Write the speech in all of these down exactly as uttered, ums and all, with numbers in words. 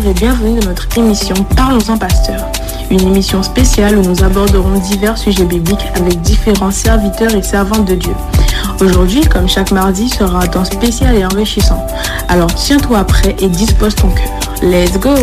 bonjour et bienvenue dans notre émission Parlons-en Pasteur, une émission spéciale où nous aborderons divers sujets bibliques avec différents serviteurs et servantes de Dieu. Aujourd'hui, comme chaque mardi, sera un temps spécial et enrichissant. Alors tiens-toi prêt et dispose ton cœur. Let's go!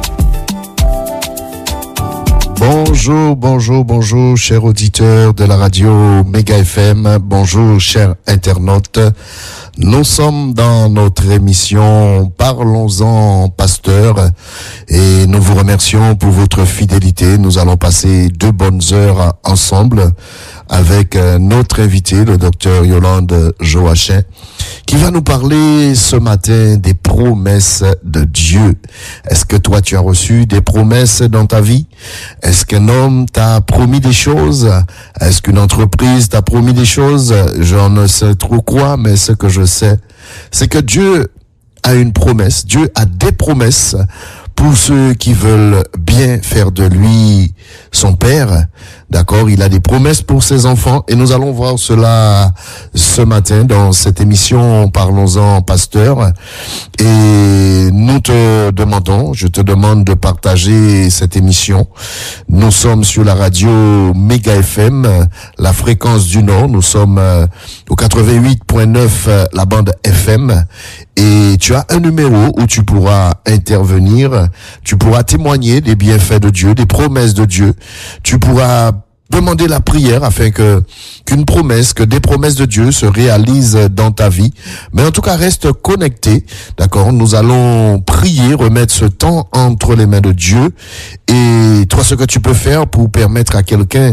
Bonjour, bonjour, bonjour, chers auditeurs de la radio Méga F M. Bonjour, chers internautes. Nous sommes dans notre émission Parlons-en Pasteur et nous vous remercions pour votre fidélité. Nous allons passer deux bonnes heures ensemble avec notre invité, le docteur Yolande Joachim, qui va nous parler ce matin des promesses de Dieu. Est-ce que toi tu as reçu des promesses dans ta vie? Est-ce qu'un homme t'a promis des choses? Est-ce qu'une entreprise t'a promis des choses? Je ne sais trop quoi, mais ce que je sais, c'est que Dieu a une promesse. Dieu a des promesses pour ceux qui veulent bien faire de lui son père. D'accord, il a des promesses pour ses enfants et nous allons voir cela ce matin dans cette émission Parlons-en Pasteur. Et nous te demandons, je te demande de partager cette émission. Nous sommes sur la radio Méga F M, la fréquence du Nord. Nous sommes au quatre-vingt-huit virgule neuf, la bande F M. Et tu as un numéro où tu pourras intervenir, tu pourras témoigner des bienfaits de Dieu, des promesses de Dieu. Tu pourras demander la prière afin que qu'une promesse, que des promesses de Dieu se réalisent dans ta vie. Mais en tout cas, reste connecté, d'accord? Nous allons prier, remettre ce temps entre les mains de Dieu. Et toi, ce que tu peux faire pour permettre à quelqu'un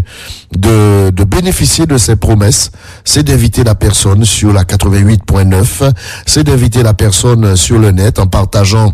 de, de bénéficier de ces promesses, c'est d'inviter la personne sur la quatre-vingt-huit virgule neuf, c'est d'inviter la personne sur le net en partageant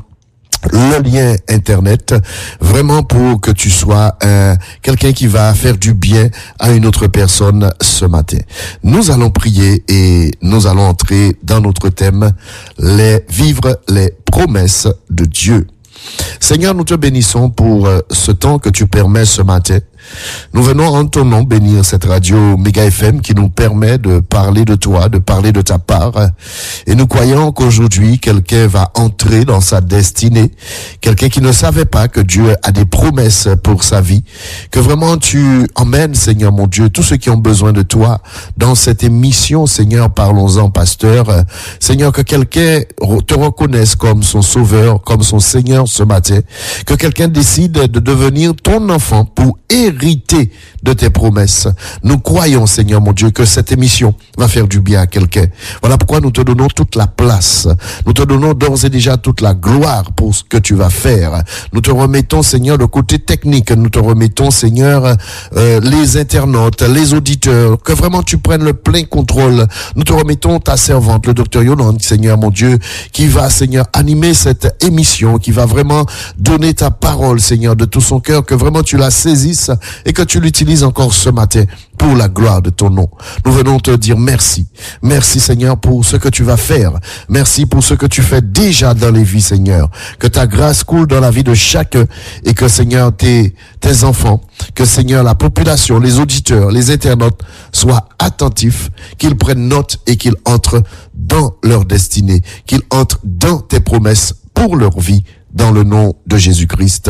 le lien internet, vraiment pour que tu sois euh, quelqu'un qui va faire du bien à une autre personne ce matin. Nous allons prier et nous allons entrer dans notre thème, les vivre les promesses de Dieu. Seigneur, nous te bénissons pour euh, ce temps que tu permets ce matin. Nous venons en ton nom bénir cette radio Méga F M qui nous permet de parler de toi, de parler de ta part. Et nous croyons qu'aujourd'hui, quelqu'un va entrer dans sa destinée. Quelqu'un qui ne savait pas que Dieu a des promesses pour sa vie. Que vraiment tu emmènes, Seigneur mon Dieu, tous ceux qui ont besoin de toi dans cette émission, Seigneur, Parlons-en Pasteur. Seigneur, que quelqu'un te reconnaisse comme son sauveur, comme son Seigneur ce matin. Que quelqu'un décide de devenir ton enfant pour hériter de tes promesses. Nous croyons, Seigneur mon Dieu, que cette émission va faire du bien à quelqu'un. Voilà pourquoi nous te donnons toute la place. Nous te donnons d'ores et déjà toute la gloire pour ce que tu vas faire. Nous te remettons, Seigneur, le côté technique. Nous te remettons, Seigneur, euh, les internautes, les auditeurs, que vraiment tu prennes le plein contrôle. Nous te remettons ta servante, le docteur Yolande, Seigneur mon Dieu, qui va, Seigneur, animer cette émission, qui va vraiment donner ta parole, Seigneur, de tout son cœur, que vraiment tu la saisisses et que tu l'utilises encore ce matin pour la gloire de ton nom. Nous venons te dire merci. Merci, Seigneur, pour ce que tu vas faire. Merci pour ce que tu fais déjà dans les vies, Seigneur. Que ta grâce coule dans la vie de chacun et que, Seigneur, tes, tes enfants, que, Seigneur, la population, les auditeurs, les internautes soient attentifs, qu'ils prennent note et qu'ils entrent dans leur destinée, qu'ils entrent dans tes promesses pour leur vie, dans le nom de Jésus-Christ.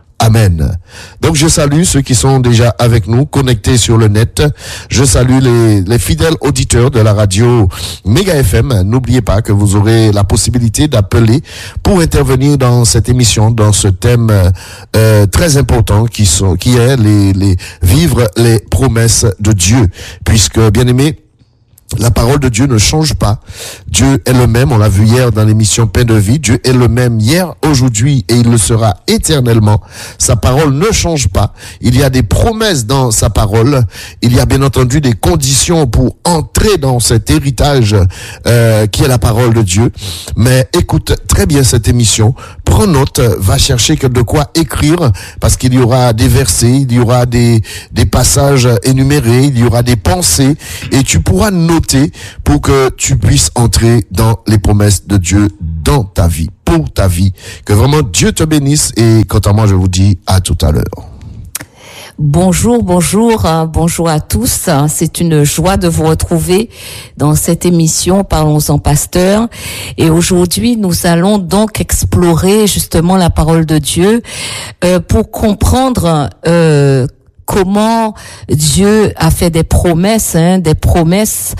Amen. Donc je salue ceux qui sont déjà avec nous, connectés sur le net. Je salue les, les fidèles auditeurs de la radio Méga F M. N'oubliez pas que vous aurez la possibilité d'appeler pour intervenir dans cette émission, dans ce thème euh, très important qui sont, qui est les, les vivre les promesses de Dieu. Puisque, bien aimé, la parole de Dieu ne change pas. Dieu est le même, on l'a vu hier dans l'émission Pain de vie. Dieu est le même hier, aujourd'hui et il le sera éternellement. Sa parole ne change pas. Il y a des promesses dans sa parole. Il y a bien entendu des conditions pour entrer dans cet héritage euh, qui est la parole de Dieu. Mais écoute très bien cette émission. Prends note, va chercher de quoi écrire parce qu'il y aura des versets, il y aura des, des passages énumérés, il y aura des pensées et tu pourras noter pour que tu puisses entrer dans les promesses de Dieu dans ta vie, pour ta vie. Que vraiment Dieu te bénisse et quant à moi, je vous dis à tout à l'heure. Bonjour, bonjour, hein, bonjour à tous. C'est une joie de vous retrouver dans cette émission Parlons-en Pasteur. Et aujourd'hui, nous allons donc explorer justement la parole de Dieu euh, pour comprendre euh, comment Dieu a fait des promesses, hein, des promesses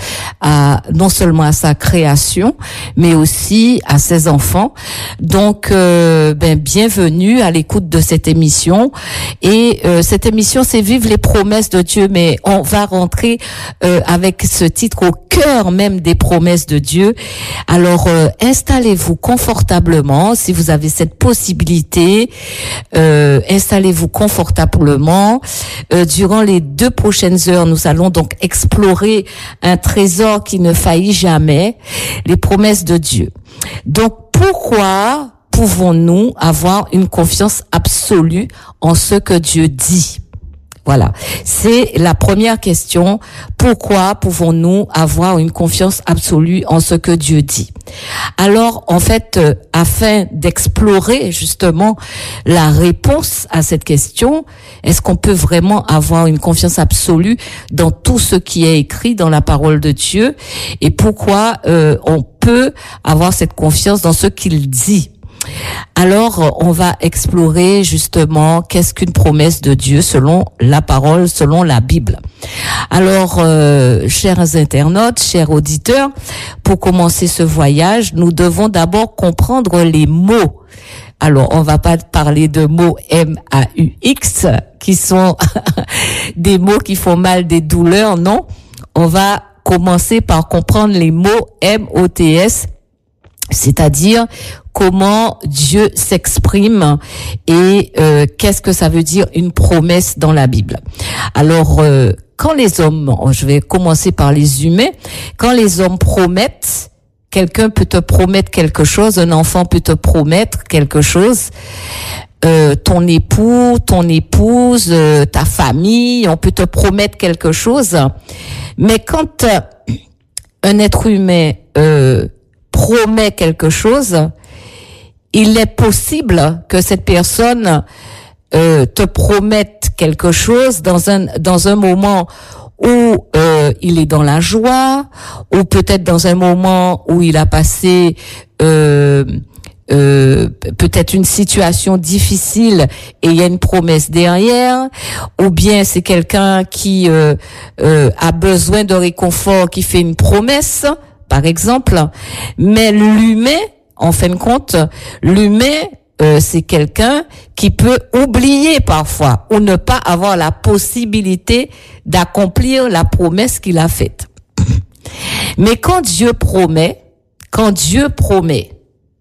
à non seulement à sa création, mais aussi à ses enfants. Donc, euh, ben bienvenue à l'écoute de cette émission. Et euh, cette émission, c'est Vivre les promesses de Dieu, mais on va rentrer euh, avec ce titre au cœur même des promesses de Dieu. Alors, euh, installez-vous confortablement, si vous avez cette possibilité. Euh, installez-vous confortablement. Euh, durant les deux prochaines heures, nous allons donc explorer un trésor qui ne faillit jamais, les promesses de Dieu. Donc, pourquoi pouvons-nous avoir une confiance absolue en ce que Dieu dit? Voilà, c'est la première question. Pourquoi pouvons-nous avoir une confiance absolue en ce que Dieu dit? Alors, en fait, euh, afin d'explorer justement la réponse à cette question, est-ce qu'on peut vraiment avoir une confiance absolue dans tout ce qui est écrit dans la parole de Dieu? Et pourquoi euh, on peut avoir cette confiance dans ce qu'il dit? Alors, on va explorer justement qu'est-ce qu'une promesse de Dieu selon la parole, selon la Bible. Alors, euh, chers internautes, chers auditeurs, pour commencer ce voyage, nous devons d'abord comprendre les mots. Alors, on va pas parler de mots M A U X, qui sont des mots qui font mal, des douleurs, non. On va commencer par comprendre les mots M O T S, c'est-à-dire comment Dieu s'exprime et euh, qu'est-ce que ça veut dire une promesse dans la Bible. Alors, euh, quand les hommes, je vais commencer par les humains, quand les hommes promettent, quelqu'un peut te promettre quelque chose, un enfant peut te promettre quelque chose, euh, ton époux, ton épouse, euh, ta famille, on peut te promettre quelque chose, mais quand euh, un être humain euh, promet quelque chose, il est possible que cette personne euh, te promette quelque chose dans un dans un moment où euh, il est dans la joie, ou peut-être dans un moment où il a passé euh, euh, peut-être une situation difficile et il y a une promesse derrière, ou bien c'est quelqu'un qui euh, euh, a besoin de réconfort qui fait une promesse, par exemple. Mais l'humain, en fin de compte, l'humain, euh, c'est quelqu'un qui peut oublier parfois ou ne pas avoir la possibilité d'accomplir la promesse qu'il a faite. Mais quand Dieu promet, quand Dieu promet,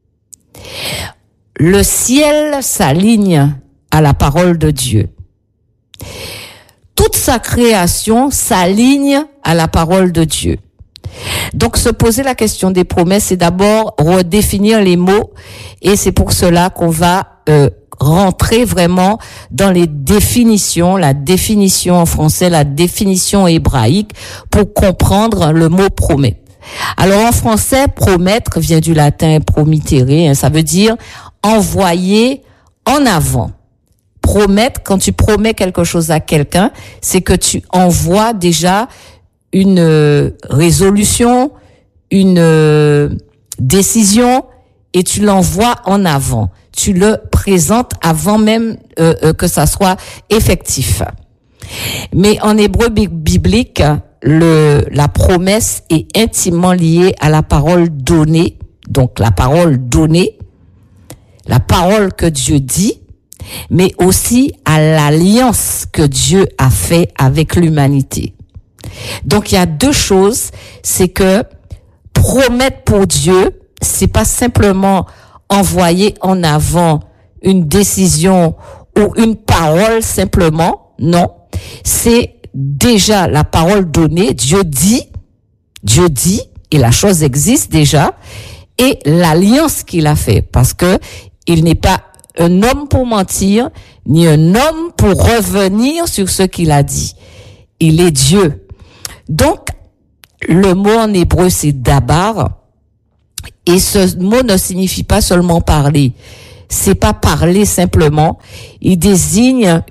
le ciel s'aligne à la parole de Dieu. Toute sa création s'aligne à la parole de Dieu. Donc, se poser la question des promesses, c'est d'abord redéfinir les mots, et c'est pour cela qu'on va euh, rentrer vraiment dans les définitions, la définition en français, la définition hébraïque, pour comprendre le mot promettre. Alors, en français, promettre vient du latin promittere, hein, ça veut dire envoyer en avant. Promettre, quand tu promets quelque chose à quelqu'un, c'est que tu envoies déjà une euh, résolution, une euh, décision, et tu l'envoies en avant. Tu le présentes avant même euh, euh, que ça soit effectif. Mais en hébreu biblique, le la promesse est intimement liée à la parole donnée. Donc la parole donnée, la parole que Dieu dit, mais aussi à l'alliance que Dieu a fait avec l'humanité. Donc il y a deux choses, c'est que promettre pour Dieu, c'est pas simplement envoyer en avant une décision ou une parole simplement, non, c'est déjà la parole donnée, Dieu dit, Dieu dit, et la chose existe déjà, et l'alliance qu'il a fait, parce que il n'est pas un homme pour mentir, ni un homme pour revenir sur ce qu'il a dit. Il est Dieu. Donc, le mot en hébreu, c'est dabar. Et ce mot ne signifie pas seulement parler. C'est pas parler simplement. Il désigne une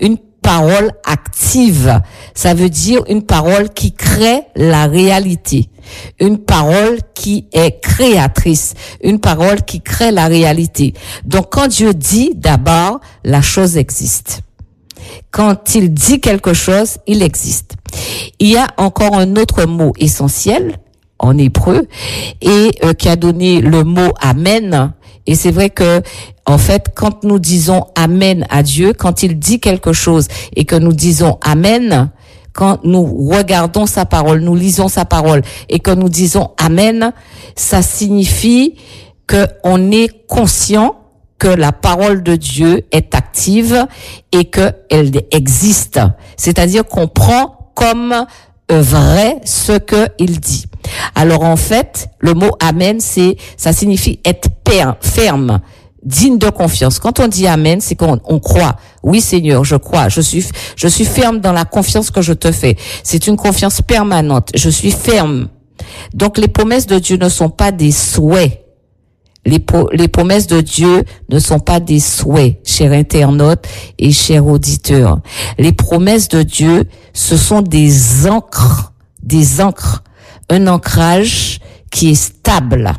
parole active. Ça veut dire une parole qui crée la réalité. Une parole qui est créatrice. Une parole qui crée la réalité. Donc, quand Dieu dit, d'abord, la chose existe. Quand il dit quelque chose, il existe. Il y a encore un autre mot essentiel en hébreu et euh, qui a donné le mot amen. Et c'est vrai que, en fait, quand nous disons amen à Dieu, quand il dit quelque chose et que nous disons amen, quand nous regardons sa parole, nous lisons sa parole et que nous disons amen, ça signifie que on est conscient que la parole de Dieu est active et que elle existe. C'est-à-dire qu'on prend comme vrai ce que il dit. Alors en fait, le mot amen, c'est, ça signifie être ferme, digne de confiance. Quand on dit amen, c'est qu'on on croit. Oui, Seigneur, je crois. Je suis, je suis ferme dans la confiance que je te fais. C'est une confiance permanente. Je suis ferme. Donc les promesses de Dieu ne sont pas des souhaits. Les, pro, les promesses de Dieu ne sont pas des souhaits, chers internautes et chers auditeurs. Les promesses de Dieu, ce sont des ancres, des ancres, un ancrage qui est stable.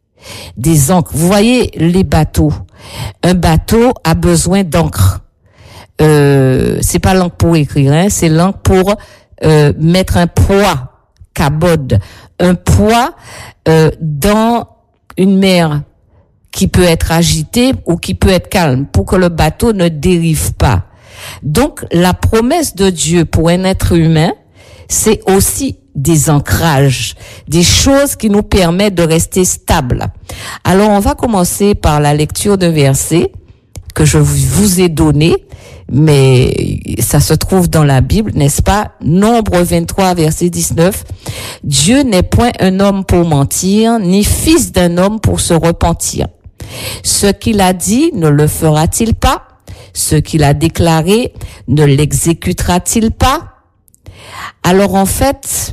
Des ancres. Vous voyez les bateaux. Un bateau a besoin d'encre. Euh, c'est pas l'encre pour écrire, hein, c'est l'encre pour euh, mettre un poids, cabode, un poids euh, dans une mer qui peut être agité ou qui peut être calme pour que le bateau ne dérive pas. Donc, la promesse de Dieu pour un être humain, c'est aussi des ancrages, des choses qui nous permettent de rester stables. Alors, on va commencer par la lecture de versets que je vous ai donné, mais ça se trouve dans la Bible, n'est-ce pas? Nombre vingt-trois, verset dix-neuf. Dieu n'est point un homme pour mentir, ni fils d'un homme pour se repentir. Ce qu'il a dit, ne le fera-t-il pas? Ce qu'il a déclaré, ne l'exécutera-t-il pas? Alors en fait,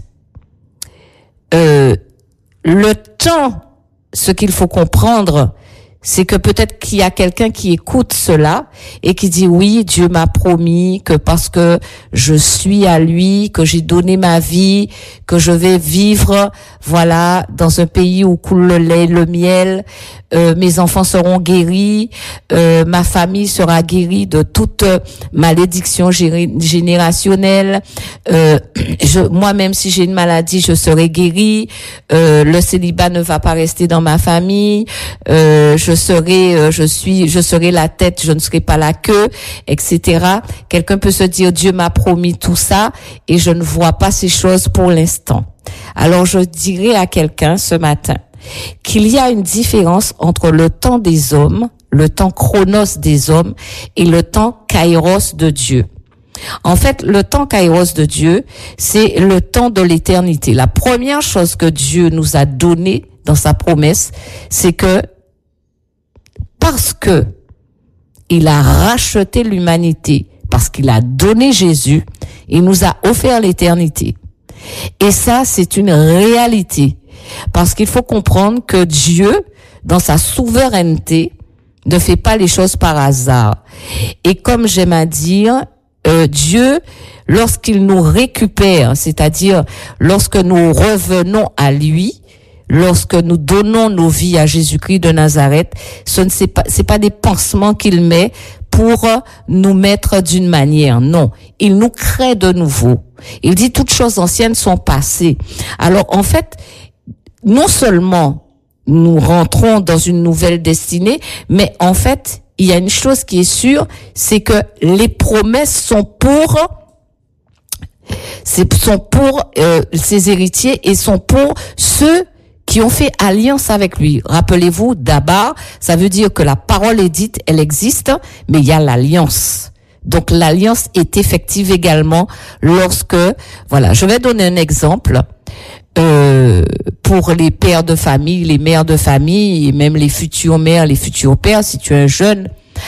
euh, le temps, ce qu'il faut comprendre, c'est que peut-être qu'il y a quelqu'un qui écoute cela et qui dit oui, Dieu m'a promis que parce que je suis à lui, que j'ai donné ma vie, que je vais vivre, voilà, dans un pays où coule le lait, le miel, euh, mes enfants seront guéris, euh, ma famille sera guérie de toute malédiction générationnelle, euh, je, moi-même si j'ai une maladie, je serai guérie, euh, le célibat ne va pas rester dans ma famille, euh, je serai, euh, je suis, je serai la tête, je ne serai pas la queue, et cetera. Quelqu'un peut se dire Dieu m'a promis tout ça et je ne vois pas ces choses pour l'instant. Alors je dirais à quelqu'un ce matin qu'il y a une différence entre le temps des hommes, le temps chronos des hommes et le temps kairos de Dieu. En fait, le temps kairos de Dieu, c'est le temps de l'éternité. La première chose que Dieu nous a donnée dans sa promesse, c'est que parce que il a racheté l'humanité, parce qu'il a donné Jésus, il nous a offert l'éternité. Et ça, c'est une réalité. Parce qu'il faut comprendre que Dieu, dans sa souveraineté, ne fait pas les choses par hasard. Et comme j'aime à dire, euh, Dieu, lorsqu'il nous récupère, c'est-à-dire lorsque nous revenons à lui, lorsque nous donnons nos vies à Jésus-Christ de Nazareth, ce ne c'est pas, c'est pas des pansements qu'il met pour nous mettre d'une manière. Non, il nous crée de nouveau. Il dit toutes choses anciennes sont passées. Alors en fait, non seulement nous rentrons dans une nouvelle destinée, mais en fait, il y a une chose qui est sûre, c'est que les promesses sont pour c'est sont pour euh, ses héritiers et sont pour ceux qui ont fait alliance avec lui. Rappelez-vous, d'abord, ça veut dire que la parole est dite, elle existe, mais il y a l'alliance. Donc l'alliance est effective également lorsque, voilà, je vais donner un exemple euh, pour les pères de famille, les mères de famille, et même les futures mères, les futurs pères, si tu es un jeune.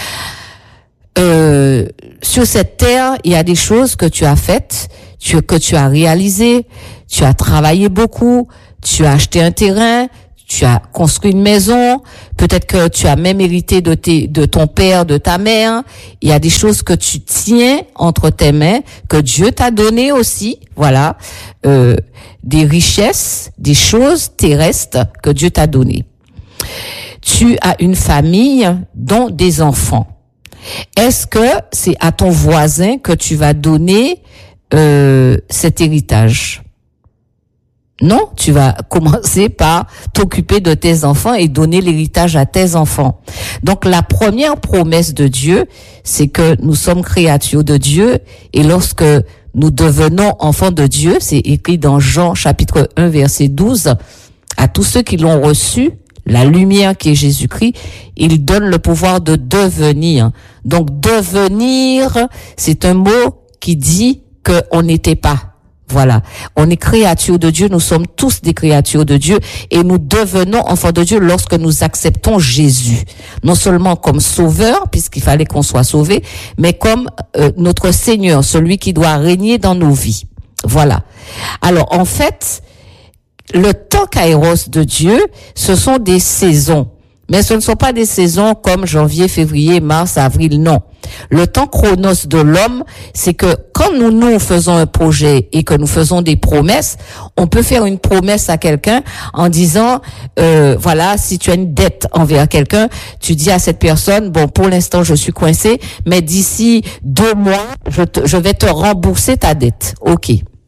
Euh, sur cette terre, il y a des choses que tu as faites, tu, que tu as réalisées, tu as travaillé beaucoup, tu as acheté un terrain, tu as construit une maison, peut-être que tu as même hérité de tes, de ton père, de ta mère. Il y a des choses que tu tiens entre tes mains, que Dieu t'a donné aussi, voilà, euh, des richesses, des choses terrestres que Dieu t'a données. Tu as une famille, dont des enfants. Est-ce que c'est à ton voisin que tu vas donner euh, cet héritage? Non, tu vas commencer par t'occuper de tes enfants et donner l'héritage à tes enfants. Donc la première promesse de Dieu, c'est que nous sommes créatures de Dieu et lorsque nous devenons enfants de Dieu, c'est écrit dans Jean chapitre un verset douze, à tous ceux qui l'ont reçu, la lumière qui est Jésus-Christ, il donne le pouvoir de devenir. Donc devenir, c'est un mot qui dit qu'on n'était pas. Voilà. On est créatures de Dieu, nous sommes tous des créatures de Dieu et nous devenons enfants de Dieu lorsque nous acceptons Jésus. Non seulement comme sauveur, puisqu'il fallait qu'on soit sauvé, mais comme euh, notre Seigneur, celui qui doit régner dans nos vies. Voilà. Alors, en fait, le temps kairos de Dieu, ce sont des saisons. Mais ce ne sont pas des saisons comme janvier, février, mars, avril, non. Le temps chronos de l'homme, c'est que quand nous, nous faisons un projet et que nous faisons des promesses, on peut faire une promesse à quelqu'un en disant, euh, voilà, si tu as une dette envers quelqu'un, tu dis à cette personne, bon, pour l'instant, je suis coincé, mais d'ici deux mois, je, te, je vais te rembourser ta dette. OK.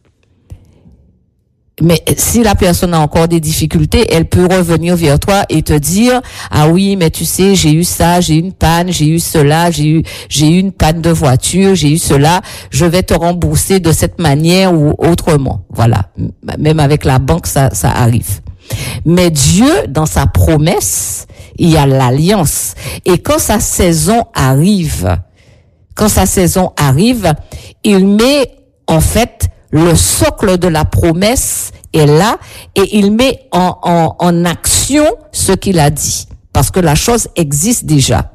Mais si la personne a encore des difficultés, elle peut revenir vers toi et te dire, ah oui, mais tu sais, j'ai eu ça, j'ai eu une panne, j'ai eu cela, j'ai eu, j'ai eu une panne de voiture, j'ai eu cela, je vais te rembourser de cette manière ou autrement. Voilà. Même avec la banque, ça, ça arrive. Mais Dieu, dans sa promesse, il y a l'alliance. Et quand sa saison arrive, quand sa saison arrive, il met, en fait, le socle de la promesse est là et il met en, en, en action ce qu'il a dit parce que la chose existe déjà.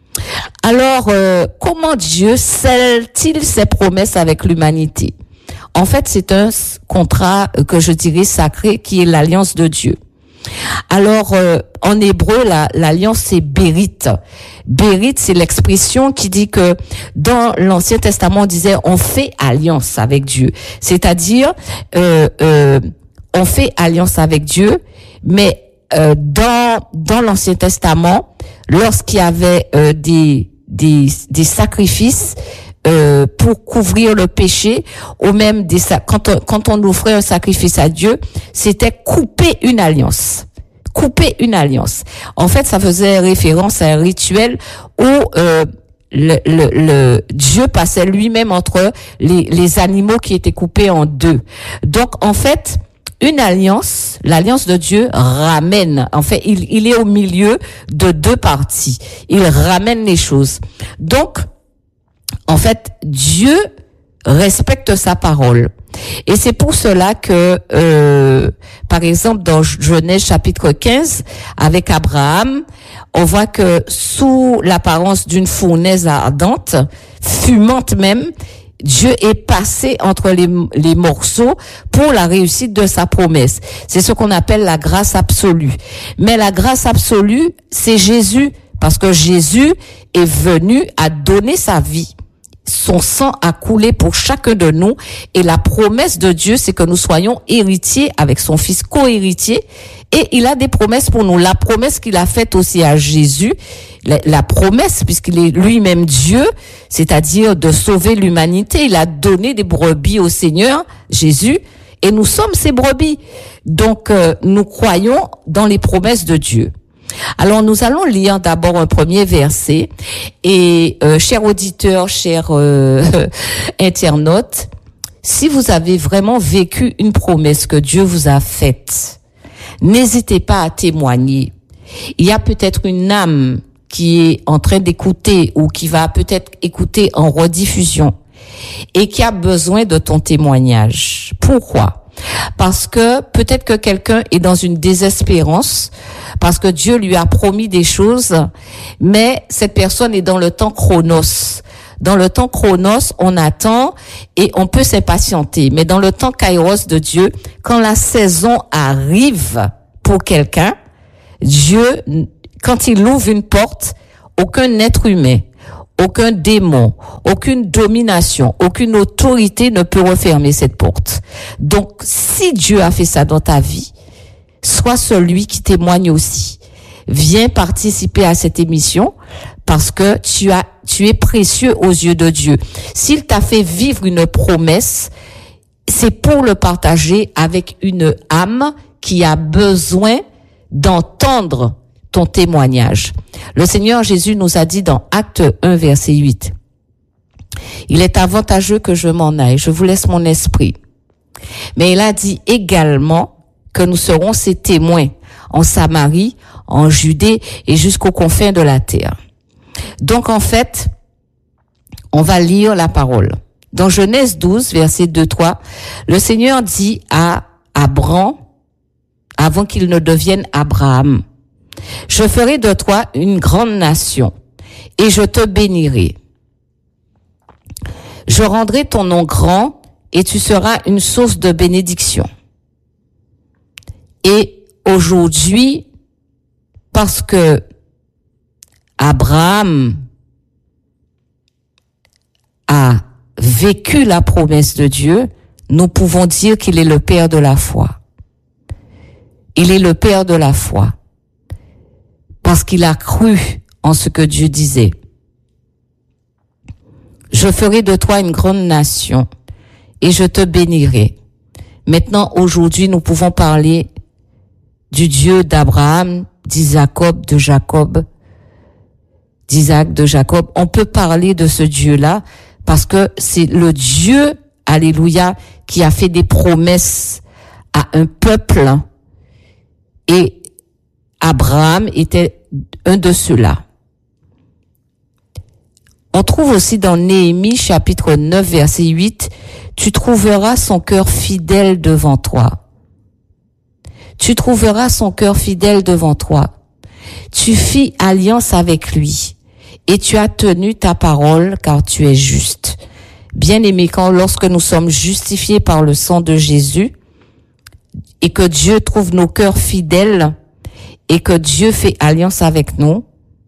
Alors, euh, comment Dieu scelle-t-il ses promesses avec l'humanité? En fait, c'est un contrat que je dirais sacré qui est l'alliance de Dieu. Alors, euh, en hébreu, la, l'alliance, c'est Bérite. Bérite, c'est l'expression qui dit que dans l'Ancien Testament, on disait on fait alliance avec Dieu. C'est-à-dire, euh, euh, on fait alliance avec Dieu, mais euh, dans dans l'Ancien Testament, lorsqu'il y avait euh, des des des sacrifices Euh, pour couvrir le péché, ou même des, quand on, quand on offrait un sacrifice à Dieu, c'était couper une alliance. Couper une alliance. En fait, ça faisait référence à un rituel où euh, le, le, le Dieu passait lui-même entre les, les animaux qui étaient coupés en deux. Donc, en fait, une alliance, l'alliance de Dieu ramène, en fait, il, il est au milieu de deux parties. Il ramène les choses. Donc, en fait, Dieu respecte sa parole. Et c'est pour cela que, euh, par exemple, dans Genèse chapitre quinze, avec Abraham, on voit que sous l'apparence d'une fournaise ardente, fumante même, Dieu est passé entre les, les morceaux pour la réussite de sa promesse. C'est ce qu'on appelle la grâce absolue. Mais la grâce absolue, c'est Jésus, parce que Jésus est venu à donner sa vie. Son sang a coulé pour chacun de nous et la promesse de Dieu, c'est que nous soyons héritiers avec son fils co-héritier et il a des promesses pour nous. La promesse qu'il a faite aussi à Jésus, la, la promesse puisqu'il est lui-même Dieu, c'est-à-dire de sauver l'humanité, il a donné des brebis au Seigneur, Jésus, et nous sommes ces brebis. Donc, euh, nous croyons dans les promesses de Dieu. Alors nous allons lire d'abord un premier verset et euh, chers auditeurs, chers euh, internautes, si vous avez vraiment vécu une promesse que Dieu vous a faite, n'hésitez pas à témoigner. Il y a peut-être une âme qui est en train d'écouter ou qui va peut-être écouter en rediffusion et qui a besoin de ton témoignage. Pourquoi ? Parce que peut-être que quelqu'un est dans une désespérance, parce que Dieu lui a promis des choses, mais cette personne est dans le temps chronos. Dans le temps chronos, on attend et on peut s'impatienter. Mais dans le temps kairos de Dieu, quand la saison arrive pour quelqu'un, Dieu, quand il ouvre une porte, aucun être humain, aucun démon, aucune domination, aucune autorité ne peut refermer cette porte. Donc, si Dieu a fait ça dans ta vie, sois celui qui témoigne aussi. Viens participer à cette émission parce que tu as, tu es précieux aux yeux de Dieu. S'il t'a fait vivre une promesse, c'est pour le partager avec une âme qui a besoin d'entendre ton témoignage. Le Seigneur Jésus nous a dit dans Acte un, verset huit, « Il est avantageux que je m'en aille, je vous laisse mon esprit. » Mais il a dit également que nous serons ses témoins en Samarie, en Judée et jusqu'aux confins de la terre. Donc en fait, on va lire la parole. Dans Genèse douze, verset deux, trois, le Seigneur dit à Abraham, avant qu'il ne devienne Abraham, « Je ferai de toi une grande nation et je te bénirai. Je rendrai ton nom grand et tu seras une source de bénédiction. » Et aujourd'hui, parce que Abraham a vécu la promesse de Dieu, nous pouvons dire qu'il est le père de la foi. Il est le père de la foi. Parce qu'il a cru en ce que Dieu disait. Je ferai de toi une grande nation et je te bénirai. Maintenant, aujourd'hui, nous pouvons parler du Dieu d'Abraham, d'Isaac, de Jacob, d'Isaac, de Jacob. On peut parler de ce Dieu-là parce que c'est le Dieu, alléluia, qui a fait des promesses à un peuple et Abraham était un de ceux-là. On trouve aussi dans Néhémie chapitre neuf verset huit, « Tu trouveras son cœur fidèle devant toi. Tu trouveras son cœur fidèle devant toi. Tu fis alliance avec lui et tu as tenu ta parole car tu es juste. » Bien-aimés, quand lorsque nous sommes justifiés par le sang de Jésus et que Dieu trouve nos cœurs fidèles et que Dieu fait alliance avec nous,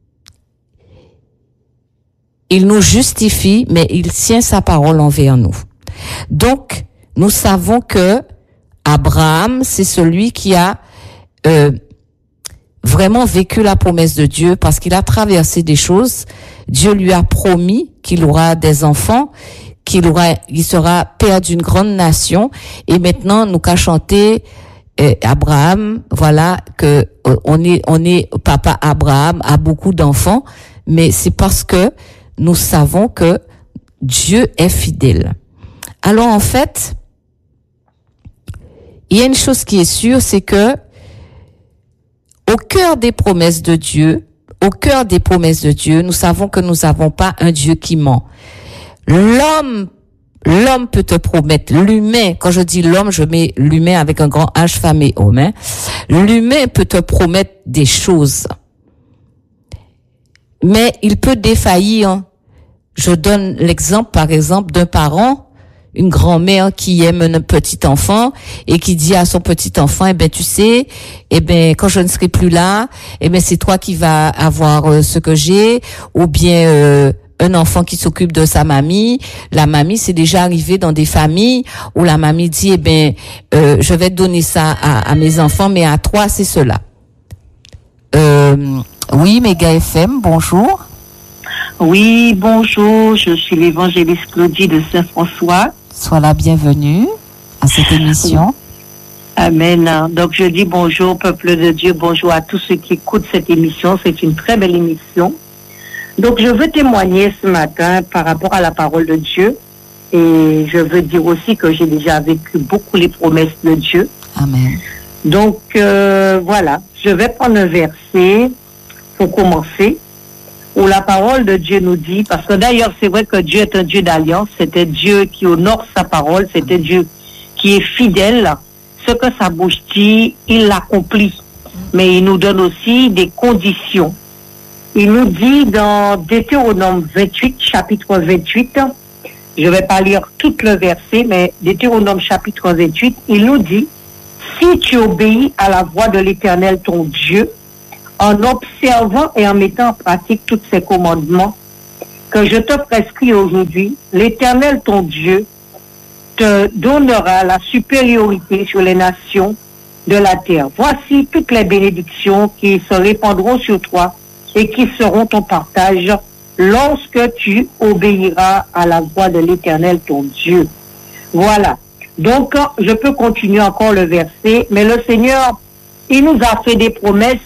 il nous justifie, mais il tient sa parole envers nous. Donc, nous savons que Abraham, c'est celui qui a euh, vraiment vécu la promesse de Dieu parce qu'il a traversé des choses. Dieu lui a promis qu'il aura des enfants, qu'il aura, il sera père d'une grande nation. Et maintenant, nous qu'a chanté euh, Abraham, voilà que euh, on est, on est papa Abraham a beaucoup d'enfants, mais c'est parce que nous savons que Dieu est fidèle. Alors en fait, il y a une chose qui est sûre, c'est que au cœur des promesses de Dieu, au cœur des promesses de Dieu, nous savons que nous n'avons pas un Dieu qui ment. L'homme, l'homme peut te promettre, l'humain, quand je dis l'homme, je mets l'humain avec un grand H famé homme, hein. L'humain peut te promettre des choses. Mais il peut défaillir. Je donne l'exemple, par exemple, d'un parent, une grand-mère qui aime un petit enfant et qui dit à son petit enfant, eh ben, tu sais, eh ben, quand je ne serai plus là, eh ben, c'est toi qui vas avoir euh, ce que j'ai, ou bien, euh, un enfant qui s'occupe de sa mamie. La mamie, c'est déjà arrivé dans des familles où la mamie dit, eh ben, euh, je vais te donner ça à, à mes enfants, mais à toi, c'est cela. Euh, oui, Méga F M, bonjour. Oui, bonjour, je suis l'évangéliste Claudie de Saint-François. Sois la bienvenue à cette émission. Amen. Donc je dis bonjour, peuple de Dieu, bonjour à tous ceux qui écoutent cette émission. C'est une très belle émission. Donc je veux témoigner ce matin par rapport à la parole de Dieu. Et je veux dire aussi que j'ai déjà vécu beaucoup les promesses de Dieu. Amen. Donc euh, voilà, je vais prendre un verset pour commencer, où la parole de Dieu nous dit, parce que d'ailleurs c'est vrai que Dieu est un Dieu d'alliance, c'était Dieu qui honore sa parole, c'était Dieu qui est fidèle, ce que sa bouche dit, il l'accomplit, mais il nous donne aussi des conditions. Il nous dit dans Deutéronome vingt-huit, chapitre vingt-huit, je ne vais pas lire tout le verset, mais Deutéronome chapitre vingt-huit, il nous dit, si tu obéis à la voix de l'Éternel ton Dieu, en observant et en mettant en pratique tous ces commandements que je te prescris aujourd'hui, l'Éternel ton Dieu te donnera la supériorité sur les nations de la terre. Voici toutes les bénédictions qui se répandront sur toi et qui seront ton partage lorsque tu obéiras à la voix de l'Éternel ton Dieu. Voilà. Donc, je peux continuer encore le verset, mais le Seigneur, il nous a fait des promesses,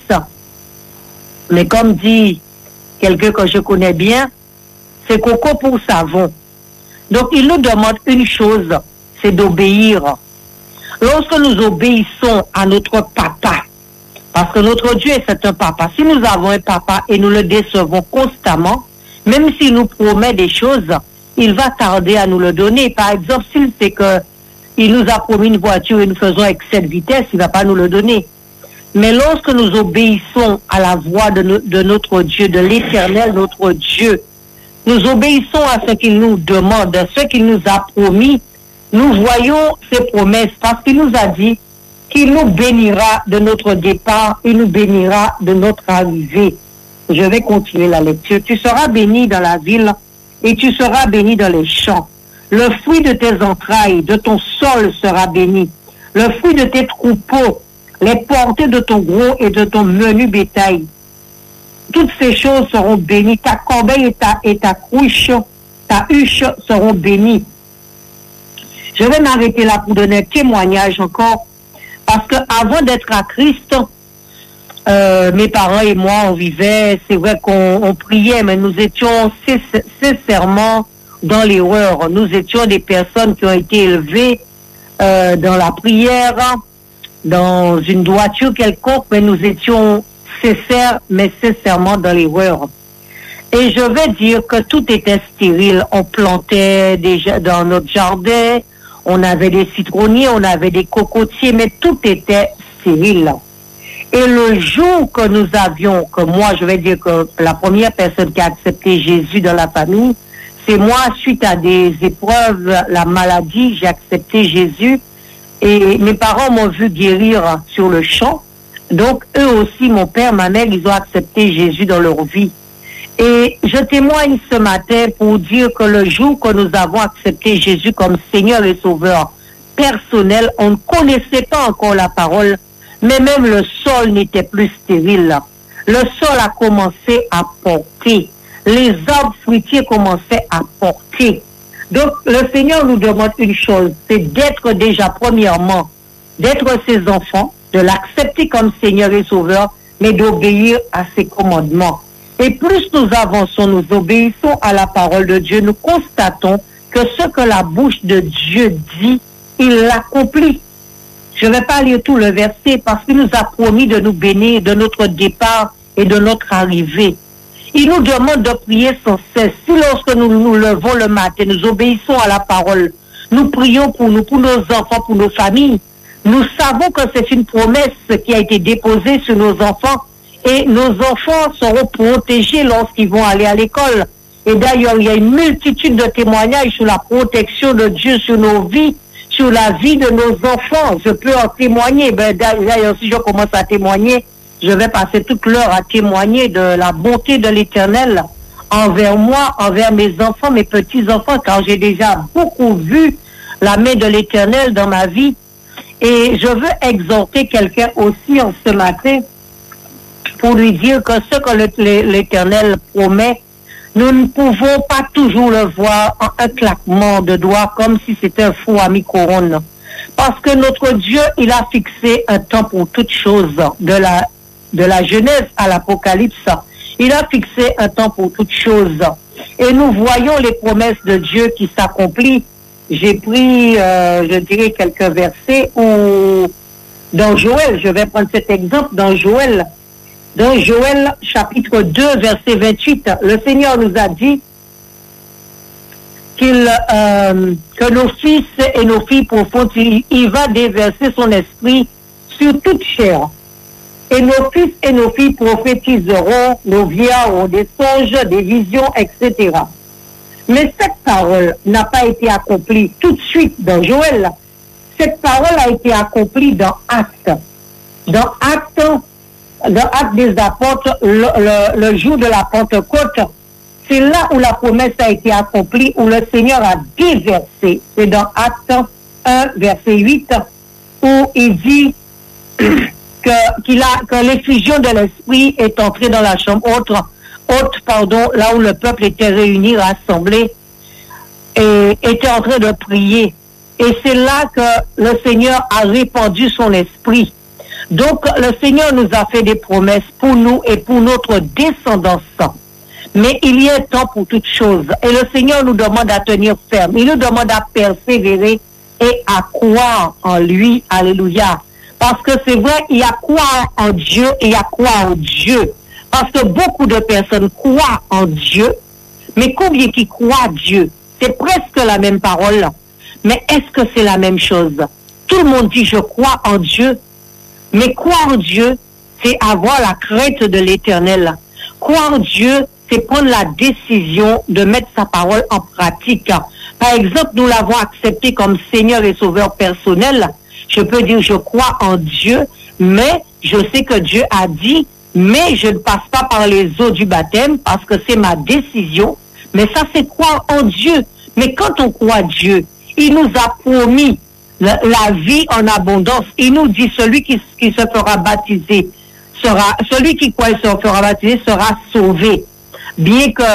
mais comme dit quelqu'un que je connais bien, c'est coco pour savon. Donc, il nous demande une chose, c'est d'obéir. Lorsque nous obéissons à notre papa, parce que notre Dieu, c'est un papa, si nous avons un papa et nous le décevons constamment, même s'il nous promet des choses, il va tarder à nous le donner. Par exemple, s'il sait que il nous a promis une voiture et nous faisons excès de vitesse, il ne va pas nous le donner. Mais lorsque nous obéissons à la voix de, no- de notre Dieu, de l'Éternel, notre Dieu, nous obéissons à ce qu'il nous demande, à ce qu'il nous a promis, nous voyons ses promesses parce qu'il nous a dit qu'il nous bénira de notre départ, il nous bénira de notre arrivée. Je vais continuer la lecture. Tu seras béni dans la ville et tu seras béni dans les champs. Le fruit de tes entrailles, de ton sol sera béni. Le fruit de tes troupeaux, les portées de ton gros et de ton menu bétail. Toutes ces choses seront bénies. Ta corbeille et ta, et ta cruche, ta huche seront bénies. Je vais m'arrêter là pour donner un témoignage encore. Parce que avant d'être à Christ, euh, mes parents et moi, on vivait, c'est vrai qu'on on priait, mais nous étions sincèrement dans l'erreur. Nous étions des personnes qui ont été élevées euh, dans la prière, dans une droiture quelconque, mais nous étions sincères, mais sincèrement dans l'erreur. Et je vais dire que tout était stérile. On plantait déjà dans notre jardin, on avait des citronniers, on avait des cocotiers, mais tout était stérile. Et le jour que nous avions, que moi je vais dire que la première personne qui a accepté Jésus dans la famille, c'est moi, suite à des épreuves, la maladie, j'ai accepté Jésus et mes parents m'ont vu guérir sur le champ. Donc, eux aussi, mon père, ma mère, ils ont accepté Jésus dans leur vie. Et je témoigne ce matin pour dire que le jour que nous avons accepté Jésus comme Seigneur et Sauveur personnel, on ne connaissait pas encore la parole, mais même le sol n'était plus stérile. Le sol a commencé à porter. Les arbres fruitiers commençaient à porter. Donc, le Seigneur nous demande une chose, c'est d'être déjà, premièrement, d'être ses enfants, de l'accepter comme Seigneur et Sauveur, mais d'obéir à ses commandements. Et plus nous avançons, nous obéissons à la parole de Dieu, nous constatons que ce que la bouche de Dieu dit, il l'accomplit. Je ne vais pas lire tout le verset parce qu'il nous a promis de nous bénir de notre départ et de notre arrivée. Il nous demande de prier sans cesse. Si lorsque nous nous levons le matin, nous obéissons à la parole, nous prions pour nous, pour nos enfants, pour nos familles, nous savons que c'est une promesse qui a été déposée sur nos enfants et nos enfants seront protégés lorsqu'ils vont aller à l'école. Et d'ailleurs, il y a une multitude de témoignages sur la protection de Dieu sur nos vies, sur la vie de nos enfants. Je peux en témoigner. Ben, d'ailleurs, si je commence à témoigner, je vais passer toute l'heure à témoigner de la bonté de l'Éternel envers moi, envers mes enfants, mes petits-enfants, car j'ai déjà beaucoup vu la main de l'Éternel dans ma vie. Et je veux exhorter quelqu'un aussi en ce matin pour lui dire que ce que l'Éternel promet, nous ne pouvons pas toujours le voir en un claquement de doigts comme si c'était un fou à mi-couronne. Parce que notre Dieu, il a fixé un temps pour toutes choses, de la, de la Genèse à l'Apocalypse. Il a fixé un temps pour toutes choses. Et nous voyons les promesses de Dieu qui s'accomplissent. J'ai pris, euh, je dirais, quelques versets où, dans Joël, je vais prendre cet exemple, dans Joël, dans Joël chapitre deux, verset vingt-huit, le Seigneur nous a dit qu'il, euh, que nos fils et nos filles profondes, il, il va déverser son esprit sur toute chair. Et nos fils et nos filles prophétiseront, nos vieillards auront des songes, des visions, et cetera. Mais cette parole n'a pas été accomplie tout de suite dans Joël. Cette parole a été accomplie dans Actes. Dans Actes, dans Actes des Apôtres, le, le, le jour de la Pentecôte, c'est là où la promesse a été accomplie, où le Seigneur a déversé. C'est dans Actes un, verset huit, où il dit que, qu'il a, que l'effusion de l'Esprit est entrée dans la chambre haute, haute, pardon, là où le peuple était réuni, rassemblé, et était en train de prier. Et c'est là que le Seigneur a répandu son esprit. Donc, le Seigneur nous a fait des promesses pour nous et pour notre descendance. Mais il y a un temps pour toutes choses. Et le Seigneur nous demande à tenir ferme. Il nous demande à persévérer et à croire en lui. Alléluia. Parce que c'est vrai, il y a croire en Dieu et il y a croire en Dieu. Parce que beaucoup de personnes croient en Dieu, mais combien qui croient Dieu? C'est presque la même parole. Mais est-ce que c'est la même chose? Tout le monde dit je crois en Dieu, mais croire en Dieu, c'est avoir la crainte de l'Éternel. Croire en Dieu, c'est prendre la décision de mettre sa parole en pratique. Par exemple, nous l'avons accepté comme Seigneur et Sauveur personnel. Je peux dire je crois en Dieu, mais je sais que Dieu a dit, mais je ne passe pas par les eaux du baptême parce que c'est ma décision. Mais ça, c'est croire en Dieu. Mais quand on croit Dieu, il nous a promis la, la vie en abondance. Il nous dit celui qui, qui se fera baptiser sera, celui qui croit et se fera baptiser sera sauvé. Bien que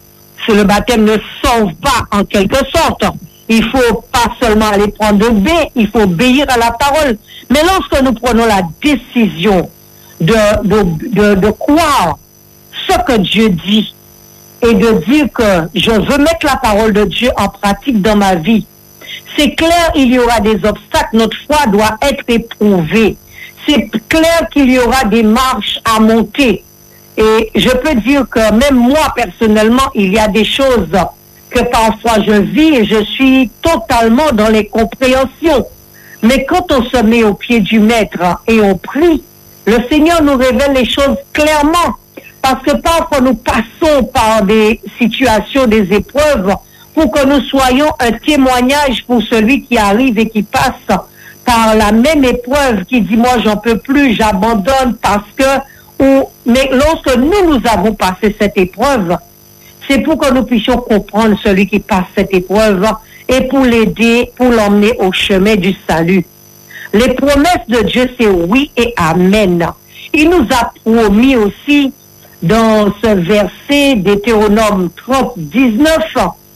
le baptême ne sauve pas en quelque sorte. Il faut pas seulement aller prendre le bain, il faut obéir à la parole. Mais lorsque nous prenons la décision de, de, de, de croire ce que Dieu dit et de dire que je veux mettre la parole de Dieu en pratique dans ma vie, c'est clair, il y aura des obstacles, notre foi doit être éprouvée. C'est clair qu'il y aura des marches à monter. Et je peux dire que même moi, personnellement, il y a des choses que parfois je vis et je suis totalement dans les compréhensions. Mais quand on se met au pied du Maître et on prie, le Seigneur nous révèle les choses clairement. Parce que parfois nous passons par des situations, des épreuves, pour que nous soyons un témoignage pour celui qui arrive et qui passe par la même épreuve, qui dit moi j'en peux plus, j'abandonne parce que, ou, mais lorsque nous, nous avons passé cette épreuve, c'est pour que nous puissions comprendre celui qui passe cette épreuve et pour l'aider, pour l'emmener au chemin du salut. Les promesses de Dieu, c'est oui et amen. Il nous a promis aussi, dans ce verset d'Hétéronome trente, dix-neuf,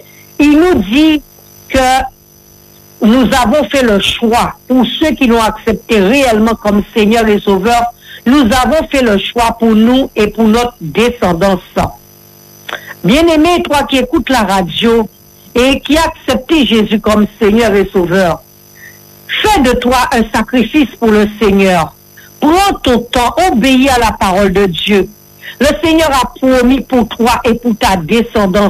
il nous dit que nous avons fait le choix, pour ceux qui l'ont accepté réellement comme Seigneur et Sauveur, nous avons fait le choix pour nous et pour notre descendance. Bien-aimé, toi qui écoutes la radio et qui as accepté Jésus comme Seigneur et Sauveur, fais de toi un sacrifice pour le Seigneur. Prends ton temps, obéis à la parole de Dieu. Le Seigneur a promis pour toi et pour ta descendance.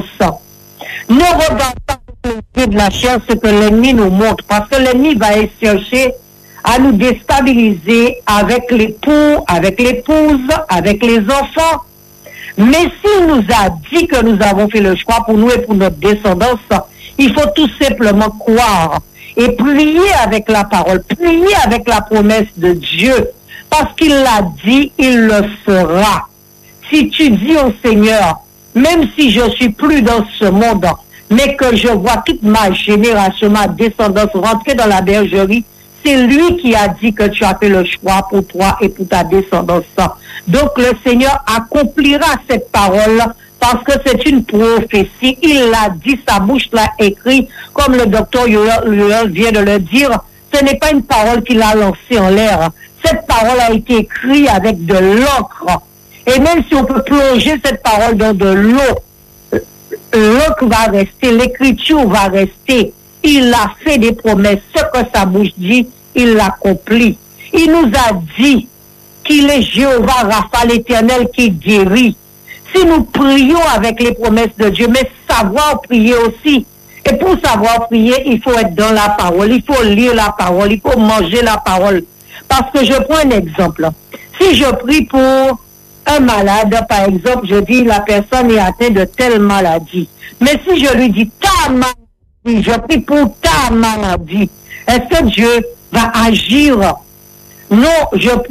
Ne regarde pas les yeux de la chair ce que l'ennemi nous montre, parce que l'ennemi va chercher à nous déstabiliser avec l'époux, avec l'épouse, avec les enfants. Mais s'il nous a dit que nous avons fait le choix pour nous et pour notre descendance, il faut tout simplement croire et prier avec la parole, prier avec la promesse de Dieu, parce qu'il l'a dit, il le fera. Si tu dis au Seigneur, même si je suis plus dans ce monde, mais que je vois toute ma génération, ma descendance rentrer dans la bergerie, c'est lui qui a dit que tu as fait le choix pour toi et pour ta descendance. Donc le Seigneur accomplira cette parole parce que c'est une prophétie. Il l'a dit, sa bouche l'a écrit, comme le docteur Yoel vient de le dire. Ce n'est pas une parole qu'il a lancée en l'air. Cette parole a été écrite avec de l'encre. Et même si on peut plonger cette parole dans de l'eau, l'encre va rester, l'écriture va rester. Il a fait des promesses. Ce que sa bouche dit, il l'accomplit. Il nous a dit qu'il est Jéhovah Rapha, l'Éternel qui guérit. Si nous prions avec les promesses de Dieu, mais savoir prier aussi. Et pour savoir prier, il faut être dans la parole, il faut lire la parole, il faut manger la parole. Parce que je prends un exemple. Si je prie pour un malade, par exemple, je dis la personne est atteinte de telle maladie. Mais si je lui dis ta maladie, je prie pour ta maladie, est-ce que Dieu va agir? Non, je prie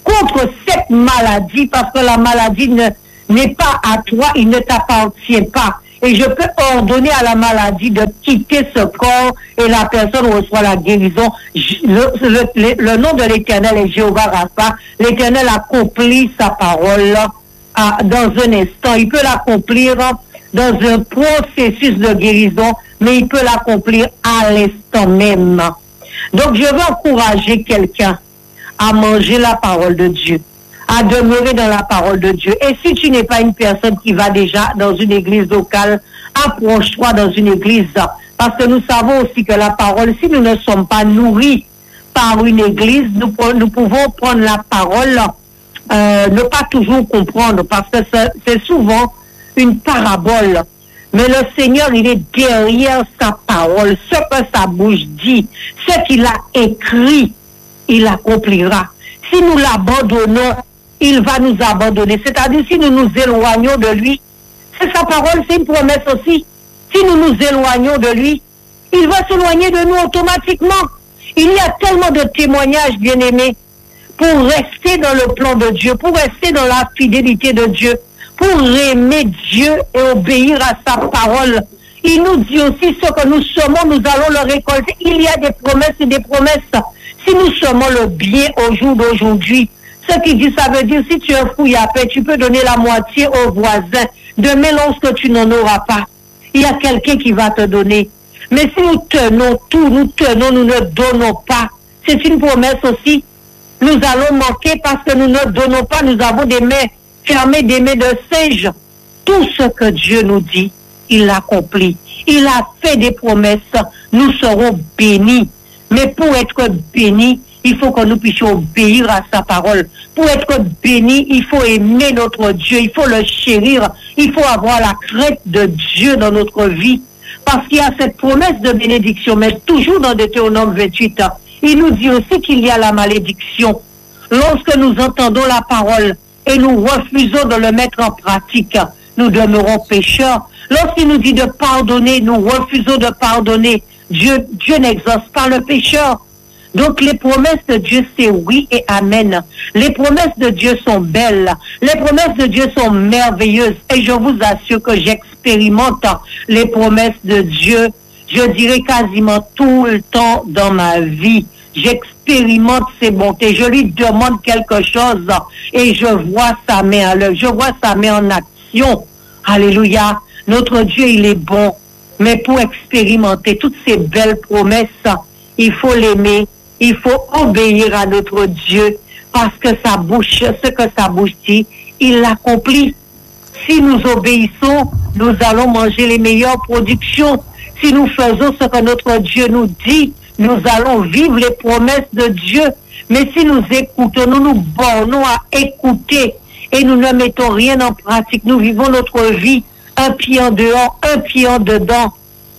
contre cette maladie, parce que la maladie ne, n'est pas à toi, il ne t'appartient pas. Et je peux ordonner à la maladie de quitter ce corps et la personne reçoit la guérison. Le, le, le, le nom de l'Éternel est Jéhovah Rapha. L'Éternel accomplit sa parole à, dans un instant. Il peut l'accomplir dans un processus de guérison, mais il peut l'accomplir à l'instant même. Donc je veux encourager quelqu'un à manger la parole de Dieu, à demeurer dans la parole de Dieu. Et si tu n'es pas une personne qui va déjà dans une église locale, approche-toi dans une église. Parce que nous savons aussi que la parole, si nous ne sommes pas nourris par une église, nous, nous pouvons prendre la parole, euh, ne pas toujours comprendre, parce que c'est, c'est souvent une parabole. Mais le Seigneur, il est derrière sa parole. Ce que sa bouche dit, ce qu'il a écrit, il accomplira. Si nous l'abandonnons, il va nous abandonner. C'est-à-dire, si nous nous éloignons de lui, c'est sa parole, c'est une promesse aussi. Si nous nous éloignons de lui, il va s'éloigner de nous automatiquement. Il y a tellement de témoignages, bien-aimés, pour rester dans le plan de Dieu, pour rester dans la fidélité de Dieu, pour aimer Dieu et obéir à sa parole. Il nous dit aussi ce que nous semons, nous allons le récolter. Il y a des promesses et des promesses. Si nous semons le bien au jour d'aujourd'hui, ce qui dit, ça veut dire, si tu es un fouille à paix, tu peux donner la moitié au voisin. Demain, lorsque tu n'en auras pas, il y a quelqu'un qui va te donner. Mais si nous tenons tout, nous tenons, nous ne donnons pas, c'est une promesse aussi. Nous allons manquer parce que nous ne donnons pas, nous avons des mains fermées, des mains de singe. Tout ce que Dieu nous dit, il l'accomplit. Il a fait des promesses, nous serons bénis. Mais pour être bénis, il faut que nous puissions obéir à sa parole. Pour être bénis, il faut aimer notre Dieu, il faut le chérir, il faut avoir la crainte de Dieu dans notre vie. Parce qu'il y a cette promesse de bénédiction, mais toujours dans Deutéronome vingt-huit, il nous dit aussi qu'il y a la malédiction. Lorsque nous entendons la parole et nous refusons de le mettre en pratique, nous demeurons pécheurs. Lorsqu'il nous dit de pardonner, nous refusons de pardonner. Dieu, Dieu n'exauce pas le pécheur. Donc les promesses de Dieu, c'est oui et amen. Les promesses de Dieu sont belles. Les promesses de Dieu sont merveilleuses. Et je vous assure que j'expérimente les promesses de Dieu, je dirais quasiment tout le temps dans ma vie. J'expérimente ses bontés. Je lui demande quelque chose et je vois sa main à l'œuvre. Je vois sa main en action. Alléluia. Notre Dieu, il est bon. Mais pour expérimenter toutes ces belles promesses, il faut l'aimer, il faut obéir à notre Dieu, parce que sa bouche, ce que sa bouche dit, il l'accomplit. Si nous obéissons, nous allons manger les meilleures productions. Si nous faisons ce que notre Dieu nous dit, nous allons vivre les promesses de Dieu. Mais si nous écoutons, nous nous bornons à écouter et nous ne mettons rien en pratique, nous vivons notre vie un pied en dehors, un pied en dedans.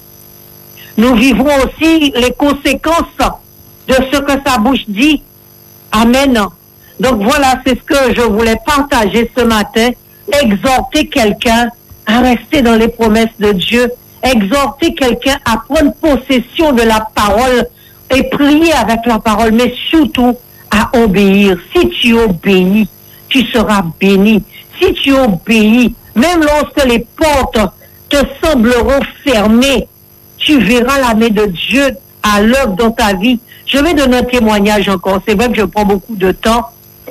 Nous vivons aussi les conséquences de ce que sa bouche dit. Amen. Donc voilà, c'est ce que je voulais partager ce matin. Exhorter quelqu'un à rester dans les promesses de Dieu. Exhorter quelqu'un à prendre possession de la parole et prier avec la parole, mais surtout à obéir. Si tu obéis, tu seras béni. Si tu obéis, même lorsque les portes te sembleront fermées, tu verras la main de Dieu à l'œuvre dans ta vie. Je vais donner un témoignage encore. C'est vrai que je prends beaucoup de temps.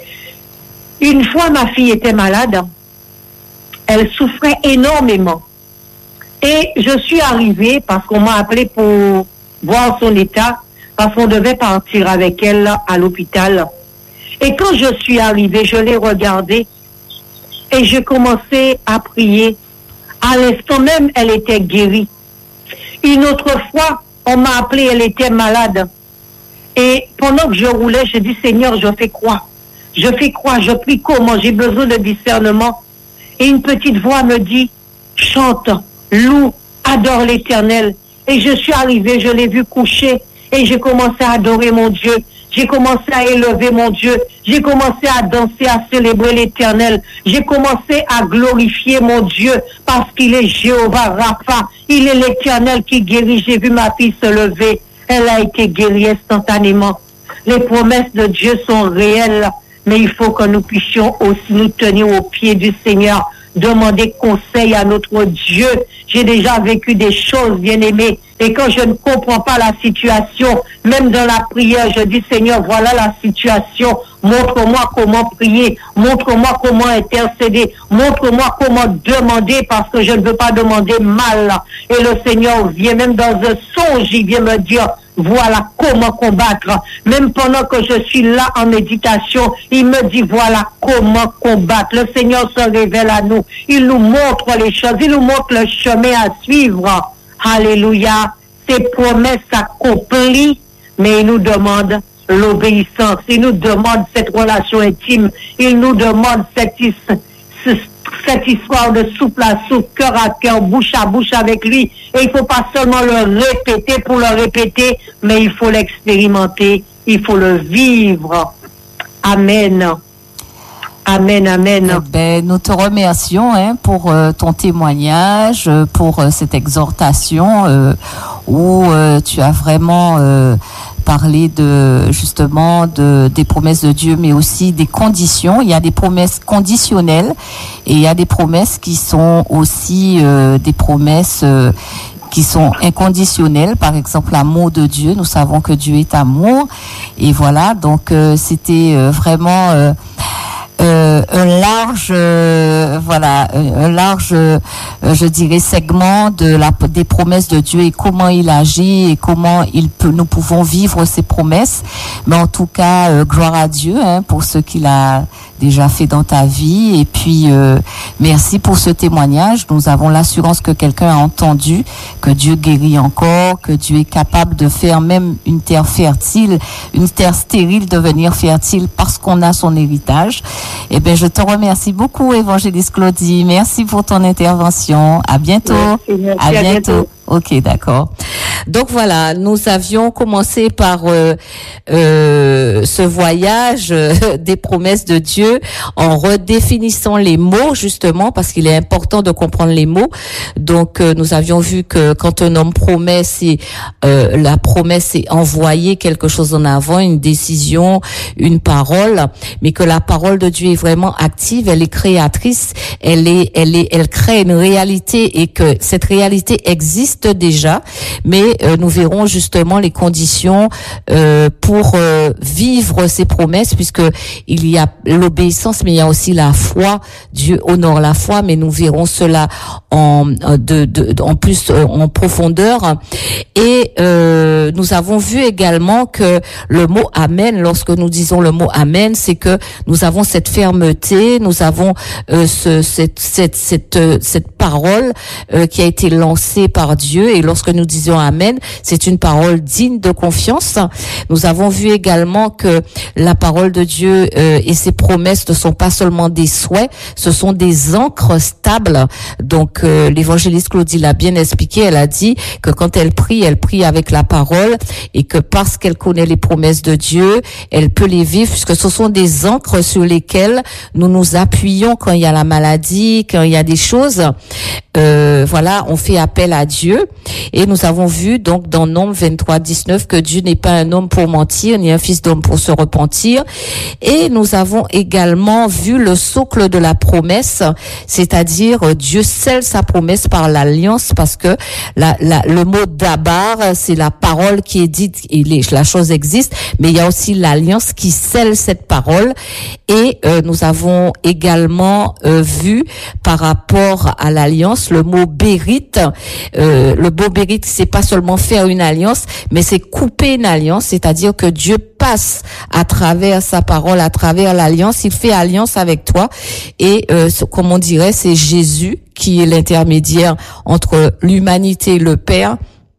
Une fois, ma fille était malade. Elle souffrait énormément. Et je suis arrivée parce qu'on m'a appelé pour voir son état, parce qu'on devait partir avec elle à l'hôpital. Et quand je suis arrivée, je l'ai regardée et j'ai commencé à prier. À l'instant même, elle était guérie. Une autre fois, on m'a appelé, elle était malade. Et pendant que je roulais, je dis, Seigneur, je fais quoi? Je fais quoi? Je prie comment? J'ai besoin de discernement. Et une petite voix me dit, chante, loue, adore l'Éternel. Et je suis arrivée, je l'ai vu coucher et j'ai commencé à adorer mon Dieu. J'ai commencé à élever mon Dieu. J'ai commencé à danser, à célébrer l'Éternel. J'ai commencé à glorifier mon Dieu parce qu'il est Jéhovah Rapha. Il est l'Éternel qui guérit. J'ai vu ma fille se lever. Elle a été guérie instantanément. Les promesses de Dieu sont réelles. mais il faut que nous puissions aussi nous tenir au pied du Seigneur, demander conseil à notre Dieu. J'ai déjà vécu des choses, bien-aimés, et quand je ne comprends pas la situation, même dans la prière, je dis, Seigneur, voilà la situation, montre-moi comment prier, montre-moi comment intercéder, montre-moi comment demander, parce que je ne veux pas demander mal. Et le Seigneur vient, même dans un songe, il vient me dire, voilà comment combattre. Même pendant que je suis là en méditation, il me dit, voilà comment combattre. Le Seigneur se révèle à nous. Il nous montre les choses. Il nous montre le chemin à suivre. Alléluia. Ses promesses s'accomplissent, mais il nous demande l'obéissance. Il nous demande cette relation intime. Il nous demande cette, cette histoire de souple à souple, cœur à cœur, bouche à bouche avec lui. Et il ne faut pas seulement le répéter pour le répéter, mais il faut l'expérimenter. Il faut le vivre. Amen. Amen, amen. Eh ben, nous te remercions hein, pour euh, ton témoignage, pour euh, cette exhortation euh, où euh, tu as vraiment euh, parlé de justement de des promesses de Dieu, mais aussi des conditions. Il y a des promesses conditionnelles et il y a des promesses qui sont aussi euh, des promesses euh, qui sont inconditionnelles. Par exemple, l'amour de Dieu. Nous savons que Dieu est amour. Et voilà, donc euh, c'était euh, vraiment euh, Euh, un large, euh, voilà, un, un large, euh, je dirais, segment de la des promesses de Dieu et comment il agit et comment il peut, nous pouvons vivre ces promesses. Mais en tout cas, euh, gloire à Dieu hein, pour ce qu'il a déjà fait dans ta vie. Et puis, euh, merci pour ce témoignage. Nous avons l'assurance que quelqu'un a entendu, que Dieu guérit encore, que Dieu est capable de faire même une terre fertile, une terre stérile devenir fertile parce qu'on a son héritage. Eh bien, je te remercie beaucoup, Évangéliste Claudie. Merci pour ton intervention. À bientôt. Merci, merci, à, à bientôt. bientôt. Ok, d'accord. Donc voilà, nous avions commencé par euh, euh, ce voyage euh, des promesses de Dieu en redéfinissant les mots justement parce qu'il est important de comprendre les mots. Donc euh, nous avions vu que quand un homme promet, c'est euh, la promesse c'est envoyer quelque chose en avant, une décision, une parole, mais que la parole de Dieu est vraiment active, elle est créatrice, elle est, elle est, elle crée une réalité et que cette réalité existe déjà, mais euh, nous verrons justement les conditions euh, pour euh, vivre ces promesses, puisque il y a l'obéissance, mais il y a aussi la foi. Dieu honore la foi, mais nous verrons cela en de, de en plus euh, en profondeur. Et euh, nous avons vu également que le mot amen, lorsque nous disons le mot amen, c'est que nous avons cette fermeté, nous avons euh, ce, cette cette cette cette parole euh, qui a été lancée par Dieu. Et lorsque nous disons amen, c'est une parole digne de confiance. Nous avons vu également que la parole de Dieu euh, et ses promesses ne sont pas seulement des souhaits, ce sont des ancres stables. Donc euh, l'évangéliste Claudie l'a bien expliqué, elle a dit que quand elle prie, elle prie avec la parole et que parce qu'elle connaît les promesses de Dieu, elle peut les vivre puisque ce sont des ancres sur lesquelles nous nous appuyons quand il y a la maladie, quand il y a des choses. Euh, voilà, on fait appel à Dieu. Et nous avons vu donc dans Nombre vingt-trois dix-neuf que Dieu n'est pas un homme pour mentir, ni un fils d'homme pour se repentir. Et nous avons également vu le socle de la promesse, c'est-à-dire Dieu scelle sa promesse par l'alliance, parce que la, la, le mot dabar, c'est la parole qui est dite, et les, la chose existe, mais il y a aussi l'alliance qui scelle cette parole. Et euh, nous avons également euh, vu par rapport à l'alliance le mot bérite. Euh, le mot bérite, c'est pas seulement faire une alliance, mais c'est couper une alliance, c'est-à-dire que Dieu passe à travers sa parole, à travers l'alliance, il fait alliance avec toi. Et euh, comme on dirait, c'est Jésus qui est l'intermédiaire entre l'humanité et le Père.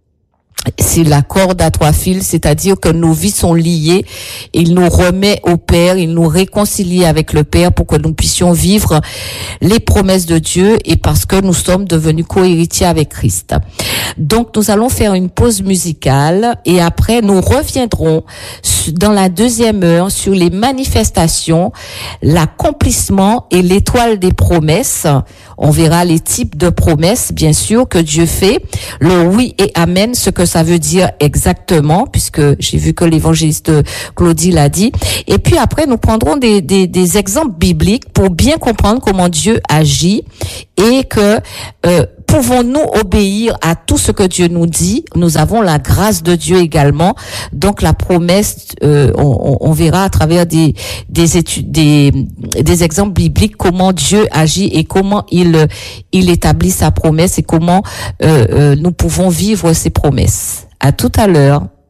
C'est la corde à trois fils, c'est-à-dire que nos vies sont liées. Il nous remet au Père, il nous réconcilie avec le Père pour que nous puissions vivre les promesses de Dieu et parce que nous sommes devenus co-héritiers avec Christ. Donc, nous allons faire une pause musicale et après, nous reviendrons dans la deuxième heure sur les manifestations, l'accomplissement et l'étoile des promesses. On verra les types de promesses, bien sûr, que Dieu fait, le oui et amen, ce que ça veut dire exactement, puisque j'ai vu que l'évangéliste Claudie l'a dit. Et puis après, nous prendrons des, des, des exemples bibliques pour bien comprendre comment Dieu agit et que euh, pouvons-nous obéir à tout ce que Dieu nous dit? Nous avons la grâce de Dieu également. Donc la promesse, euh, on, on verra à travers des des études, des des exemples bibliques comment Dieu agit et comment il il établit sa promesse et comment euh, euh, nous pouvons vivre ses promesses. À tout à l'heure.